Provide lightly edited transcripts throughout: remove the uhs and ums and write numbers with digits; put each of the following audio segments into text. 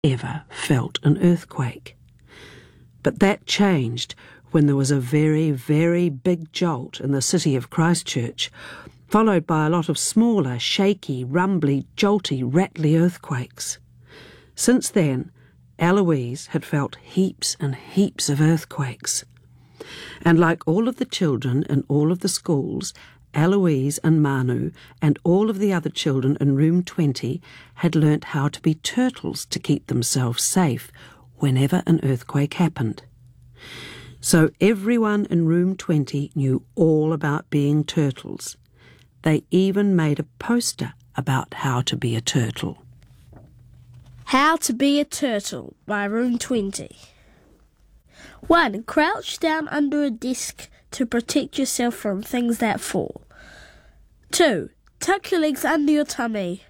ever felt an earthquake. But that changed when there was a very, very big jolt in the city of Christchurch, followed by a lot of smaller, shaky, rumbly, jolty, rattly earthquakes. Since then, Eloise had felt heaps and heaps of earthquakes. And like all of the children in all of the schools, Eloise and Manu and all of the other children in room 20 had learnt how to be turtles to keep themselves safe whenever an earthquake happened. So everyone in room 20 knew all about being turtles. They even made a poster about how to be a turtle. How to be a turtle by room 20. 1. Crouch down under a desk to protect yourself from things that fall. 2. Tuck your legs under your tummy.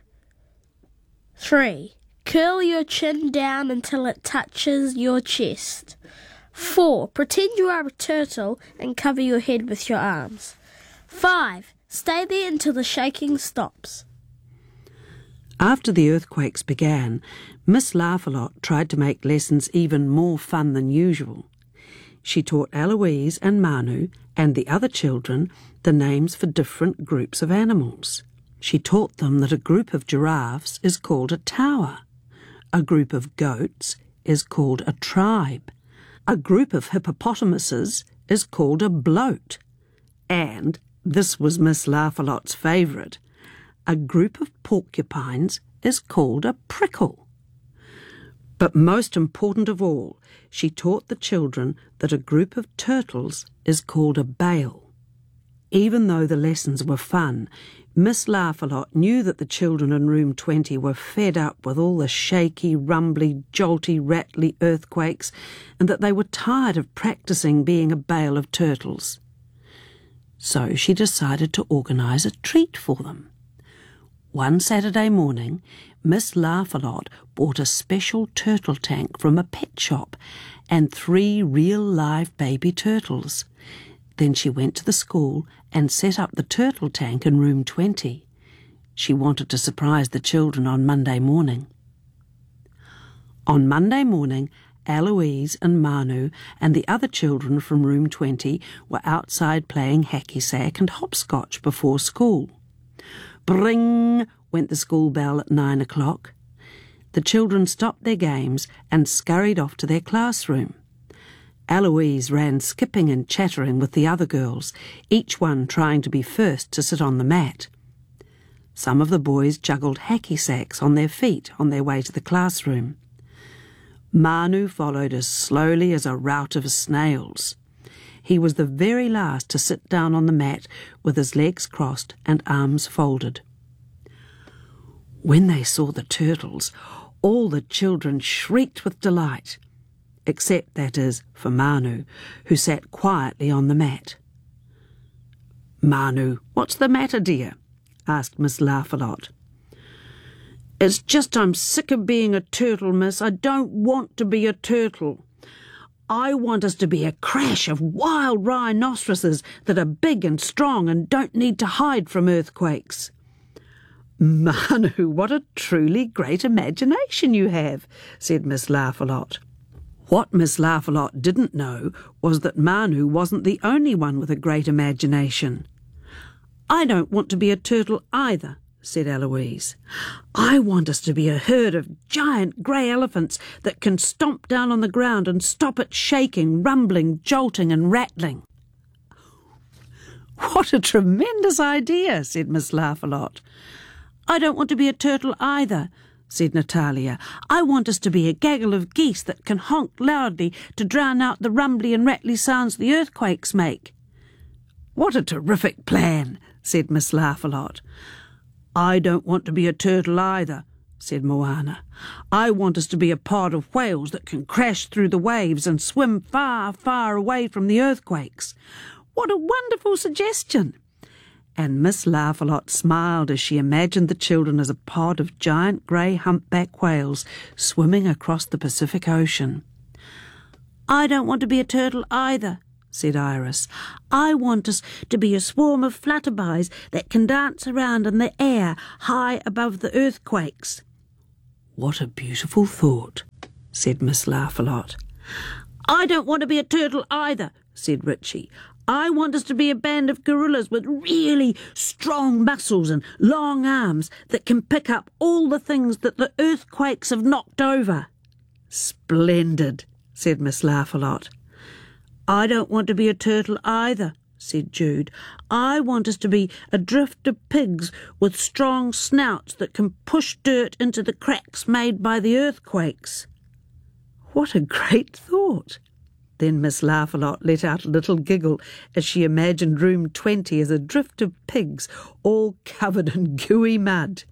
3. Curl your chin down until it touches your chest. 4. Pretend you are a turtle and cover your head with your arms. 5. Stay there until the shaking stops. After the earthquakes began, Miss Laugh-A-Lot tried to make lessons even more fun than usual. She taught Eloise and Manu and the other children the names for different groups of animals. She taught them that a group of giraffes is called a tower. A group of goats is called a tribe. A group of hippopotamuses is called a bloat. And, this was Miss Laugh-A-Lot's favourite, a group of porcupines is called a prickle. But most important of all, she taught the children that a group of turtles is called a bale. Even though the lessons were fun, Miss Laugh-A-Lot knew that the children in room 20 were fed up with all the shaky, rumbly, jolty, rattly earthquakes, and that they were tired of practising being a bale of turtles. So she decided to organise a treat for them. One Saturday morning, Miss Laugh-A-Lot bought a special turtle tank from a pet shop and 3 real live baby turtles. Then she went to the school and set up the turtle tank in room 20. She wanted to surprise the children on Monday morning. On Monday morning, Eloise and Manu and the other children from room 20 were outside playing hacky-sack and hopscotch before school. Bring! Went the school bell at 9 o'clock. The children stopped their games and scurried off to their classroom. Eloise ran skipping and chattering with the other girls, each one trying to be first to sit on the mat. Some of the boys juggled hacky sacks on their feet on their way to the classroom. Manu followed as slowly as a rout of snails. He was the very last to sit down on the mat with his legs crossed and arms folded. When they saw the turtles, all the children shrieked with delight, except, that is, for Manu, who sat quietly on the mat. "Manu, what's the matter, dear?" asked Miss Laugh-A-Lot. "It's just I'm sick of being a turtle, miss. I don't want to be a turtle. I want us to be a crash of wild rhinoceroses that are big and strong and don't need to hide from earthquakes." "Manu, what a truly great imagination you have," said Miss Laugh-A-Lot. What Miss Laugh-A-Lot didn't know was that Manu wasn't the only one with a great imagination. "I don't want to be a turtle either," said Eloise. "I want us to be a herd of giant grey elephants that can stomp down on the ground and stop it shaking, rumbling, jolting and rattling." "What a tremendous idea," said Miss Laugh-A-Lot. "I don't want to be a turtle either," said Natalia. "I want us to be a gaggle of geese that can honk loudly to drown out the rumbly and rattly sounds the earthquakes make." "What a terrific plan," said Miss Laugh-A-Lot. "I don't want to be a turtle either," said Moana. "I want us to be a pod of whales that can crash through the waves and swim far, far away from the earthquakes. What a wonderful suggestion!" And Miss Laugh-A-Lot smiled as she imagined the children as a pod of giant grey humpback whales swimming across the Pacific Ocean. "I don't want to be a turtle either," said Iris. "I want us to be a swarm of flutterbys that can dance around in the air high above the earthquakes." "What a beautiful thought," said Miss Laugh-a-Lot. "I don't want to be a turtle either," said Richie. "I want us to be a band of gorillas with really strong muscles and long arms that can pick up all the things that the earthquakes have knocked over." "Splendid," said Miss Laugh-a-Lot. "I don't want to be a turtle either," said Jude. "I want us to be a drift of pigs with strong snouts that can push dirt into the cracks made by the earthquakes." "What a great thought!" Then Miss Laugh-a-Lot let out a little giggle as she imagined room 20 as a drift of pigs all covered in gooey mud.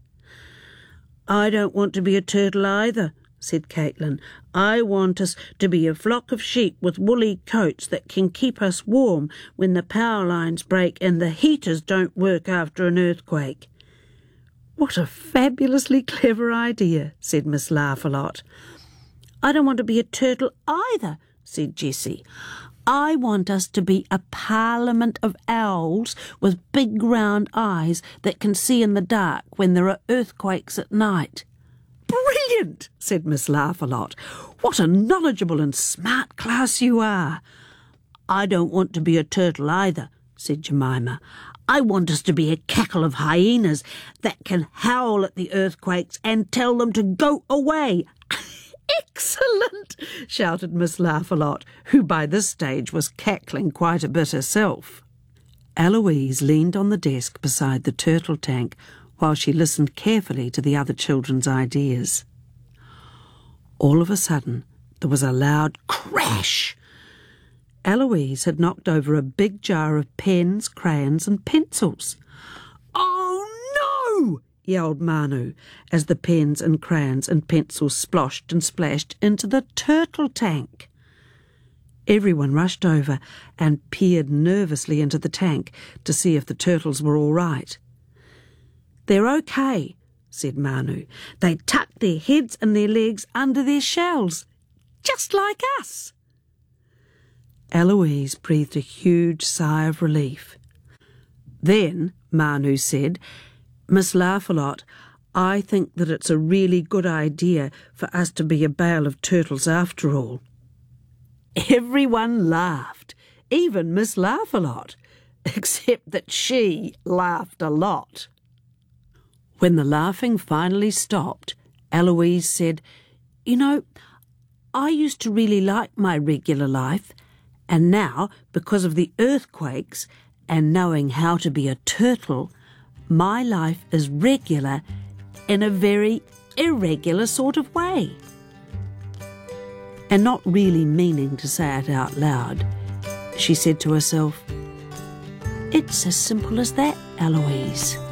"I don't want to be a turtle either," said Caitlin. "I want us to be a flock of sheep with woolly coats that can keep us warm when the power lines break and the heaters don't work after an earthquake." "What a fabulously clever idea," said Miss Laugh-a-Lot. "I don't want to be a turtle either," said Jessie. "I want us to be a parliament of owls with big round eyes that can see in the dark when there are earthquakes at night." "Brilliant," said Miss Laugh-a-Lot. "What a knowledgeable and smart class you are." "I don't want to be a turtle either," said Jemima. "I want us to be a cackle of hyenas that can howl at the earthquakes and tell them to go away." "Excellent," shouted Miss Laugh-a-Lot, who by this stage was cackling quite a bit herself. Eloise leaned on the desk beside the turtle tank while she listened carefully to the other children's ideas. All of a sudden, there was a loud crash. Eloise had knocked over a big jar of pens, crayons and pencils. "Oh, no!" yelled Manu, as the pens and crayons and pencils sploshed and splashed into the turtle tank. Everyone rushed over and peered nervously into the tank to see if the turtles were all right. "They're okay," said Manu. "They tucked their heads and their legs under their shells, just like us." Eloise breathed a huge sigh of relief. Then Manu said, "Miss Laugh-a-Lot, I think that it's a really good idea for us to be a bale of turtles after all." Everyone laughed, even Miss Laugh-a-Lot, except that she laughed a lot. When the laughing finally stopped, Eloise said, "You know, I used to really like my regular life, and now, because of the earthquakes and knowing how to be a turtle, my life is regular in a very irregular sort of way." And not really meaning to say it out loud, she said to herself, "It's as simple as that, Eloise."